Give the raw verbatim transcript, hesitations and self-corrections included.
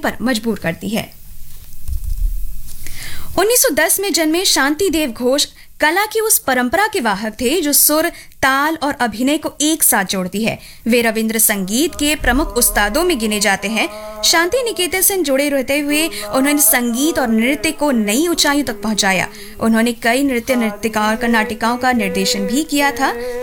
पर मजबूर करती है। उन्नीस सौ दस में जन्मे शांति देव घोष कला की उस परंपरा के वाहक थे जो सुर, ताल और अभिनय को एक साथ जोड़ती है। वे रविंद्र संगीत के प्रमुख उस्तादों में गिने जाते हैं। शांति निकेतन से जुड़े रहते हुए उन्होंने संगीत और नृत्य को नई ऊंचाइयों तक पहुंचाया। उन्होंने कई नृत्य नृत्यकाओं का नाटिकाओं का निर्देशन भी किया था।